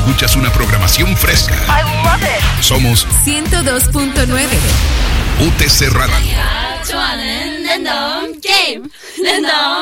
escuchas una programación fresca. I love it. Somos 102.9 UTC Radio. 좋아하는 랜덤 게임 랜덤